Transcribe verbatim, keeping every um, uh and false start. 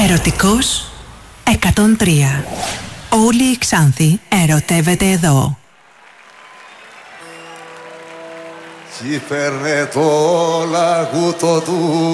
Ερωτικός εκατόν τρία. Όλη η Ξάνθη ερωτεύεται εδώ. Κι φέρνε το λαγούτο του